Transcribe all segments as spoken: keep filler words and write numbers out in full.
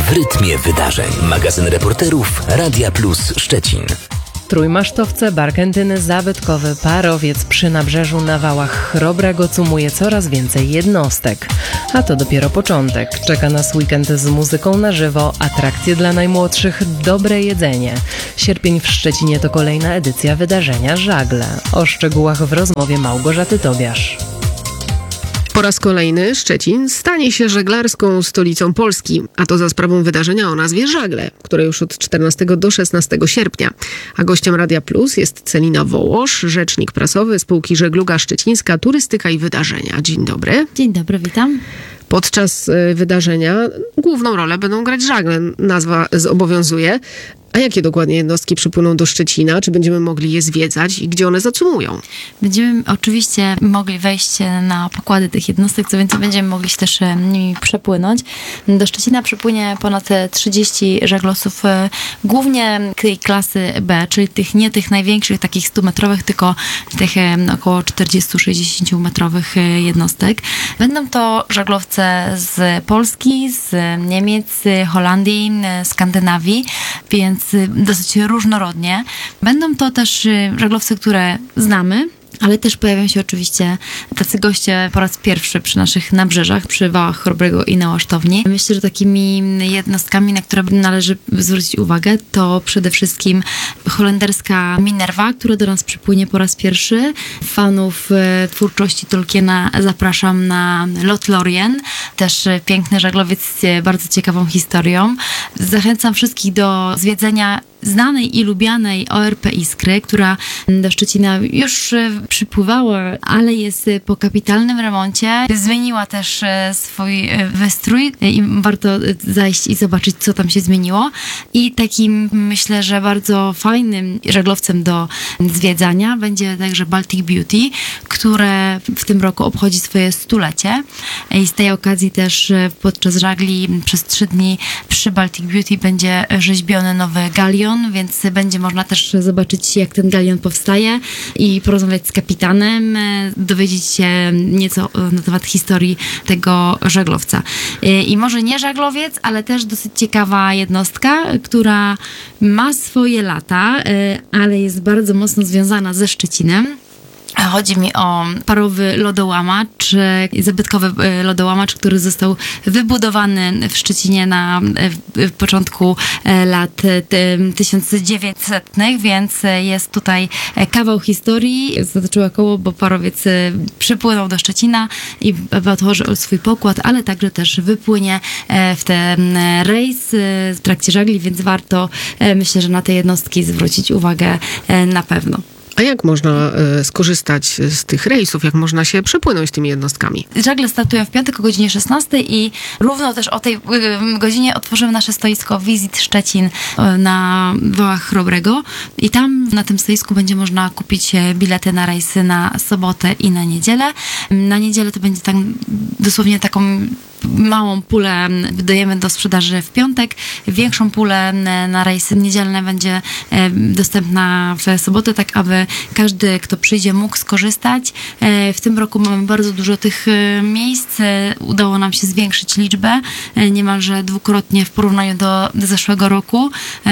W rytmie wydarzeń. Magazyn reporterów Radia Plus Szczecin. Trójmasztowce, Barkentyny, Zabytkowy, Parowiec przy nabrzeżu na wałach Chrobrego cumuje coraz więcej jednostek. A to dopiero początek. Czeka nas weekend z muzyką na żywo, atrakcje dla najmłodszych, dobre jedzenie. Sierpień w Szczecinie to kolejna edycja wydarzenia Żagle. O szczegółach w rozmowie Małgorzaty Tobiasz. Po raz kolejny Szczecin stanie się żeglarską stolicą Polski, a to za sprawą wydarzenia o nazwie Żagle, które już od czternastego do szesnastego sierpnia. A gościem Radia Plus jest Celina Wołosz, rzecznik prasowy spółki Żegluga Szczecińska, Turystyka i Wydarzenia. Dzień dobry. Dzień dobry, witam. Podczas wydarzenia główną rolę będą grać żagle, nazwa zobowiązuje. A jakie dokładnie jednostki przypłyną do Szczecina? Czy będziemy mogli je zwiedzać i gdzie one zacumują? Będziemy oczywiście mogli wejść na pokłady tych jednostek, co więcej będziemy mogli się też nimi przepłynąć. Do Szczecina przypłynie ponad trzydzieści żaglowców, głównie tej klasy B, czyli tych nie tych największych, takich stumetrowych, tylko tych około czterdziesto-sześćdziesięciometrowych jednostek. Będą to żaglowce z Polski, z Niemiec, Holandii, Skandynawii, więc dosyć różnorodnie. Będą to też żaglowce, które znamy, ale też pojawią się oczywiście tacy goście po raz pierwszy przy naszych nabrzeżach, przy wałach Chrobrego i na Łasztowni. Myślę, że takimi jednostkami, na które należy zwrócić uwagę, to przede wszystkim holenderska Minerva, która do nas przypłynie po raz pierwszy. Fanów twórczości Tolkiena zapraszam na Lothlorien, też piękny żaglowiec z bardzo ciekawą historią. Zachęcam wszystkich do zwiedzenia znanej i lubianej O R P Iskry, która do Szczecina już przypływała, ale jest po kapitalnym remoncie. Zmieniła też swój wystrój i warto zajść i zobaczyć, co tam się zmieniło. I takim, myślę, że bardzo fajnym żaglowcem do zwiedzania będzie także Baltic Beauty, które w tym roku obchodzi swoje stulecie. I z tej okazji też podczas żagli przez trzy dni przy Baltic Beauty będzie rzeźbiony nowy galion, więc będzie można też zobaczyć, jak ten galion powstaje i porozmawiać z kapitanem, dowiedzieć się nieco na temat historii tego żaglowca. I może nie żaglowiec, ale też dosyć ciekawa jednostka, która ma swoje lata, ale jest bardzo mocno związana ze Szczecinem. Chodzi mi o parowy lodołamacz, zabytkowy lodołamacz, który został wybudowany w Szczecinie na w początku lat tysiąc dziewięćsetnych, więc jest tutaj kawał historii. Zatoczyła koło, bo parowiec przypłynął do Szczecina i otworzy swój pokład, ale także też wypłynie w ten rejs w trakcie żagli, więc warto, myślę, że na te jednostki zwrócić uwagę na pewno. A jak można y, skorzystać z tych rejsów? Jak można się przepłynąć tymi jednostkami? Żagle startują w piątek o godzinie szesnastej i równo też o tej y, godzinie otworzymy nasze stoisko Visit Szczecin y, na wałach Chrobrego i tam na tym stoisku będzie można kupić bilety na rejsy na sobotę i na niedzielę. Na niedzielę to będzie tak, dosłownie taką małą pulę wydajemy do sprzedaży w piątek. Większą pulę na rejsy niedzielne będzie dostępna w sobotę, tak aby każdy, kto przyjdzie, mógł skorzystać. W tym roku mamy bardzo dużo tych miejsc. Udało nam się zwiększyć liczbę niemalże dwukrotnie w porównaniu do, do zeszłego roku,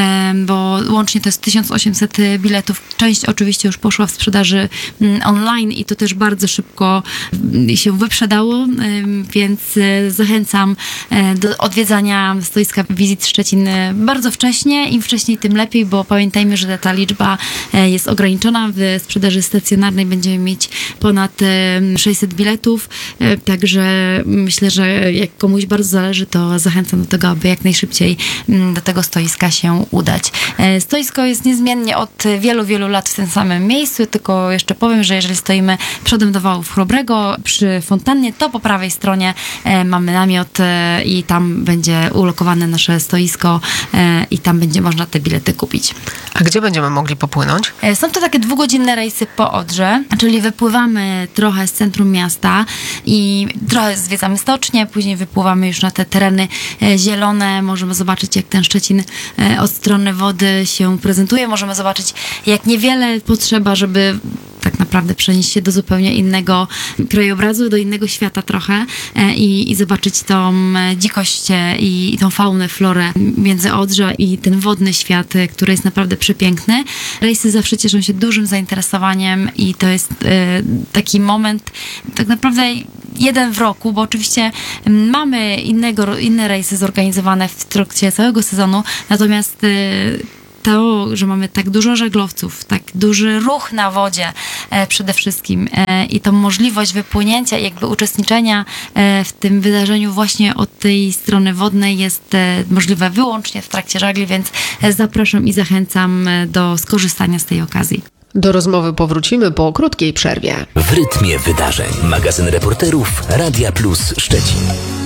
bo łącznie to jest tysiąc osiemset biletów. Część oczywiście już poszła w sprzedaży online i to też bardzo szybko się wyprzedało, więc zachęcam do odwiedzania stoiska Visit Szczecin bardzo wcześnie. Im wcześniej, tym lepiej, bo pamiętajmy, że ta liczba jest ograniczona. W sprzedaży stacjonarnej będziemy mieć ponad sześćset biletów, także myślę, że jak komuś bardzo zależy, to zachęcam do tego, aby jak najszybciej do tego stoiska się udać. Stoisko jest niezmiennie od wielu, wielu lat w tym samym miejscu, tylko jeszcze powiem, że jeżeli stoimy przodem do wałów Chrobrego przy fontannie, to po prawej stronie mamy namiot i tam będzie ulokowane nasze stoisko i tam będzie można te bilety kupić. A gdzie będziemy mogli popłynąć? Są to takie dwugodzinne rejsy po Odrze, czyli wypływamy trochę z centrum miasta i trochę zwiedzamy stocznie, później wypływamy już na te tereny zielone, możemy zobaczyć, jak ten Szczecin od strony wody się prezentuje, możemy zobaczyć, jak niewiele potrzeba, żeby tak naprawdę naprawdę przenieść się do zupełnie innego krajobrazu, do innego świata trochę i, i zobaczyć tą dzikość i, i tą faunę, florę Międzyodrza i ten wodny świat, który jest naprawdę przepiękny. Rejsy zawsze cieszą się dużym zainteresowaniem i to jest e, taki moment tak naprawdę jeden w roku, bo oczywiście mamy innego, inne rejsy zorganizowane w trakcie całego sezonu, natomiast e, to, że mamy tak dużo żaglowców, tak duży ruch na wodzie e, przede wszystkim e, i tą możliwość wypłynięcia i jakby uczestniczenia e, w tym wydarzeniu właśnie od tej strony wodnej jest e, możliwe wyłącznie w trakcie żagli, więc e, zapraszam i zachęcam e, do skorzystania z tej okazji. Do rozmowy powrócimy po krótkiej przerwie. W rytmie wydarzeń. Magazyn reporterów Radia Plus Szczecin.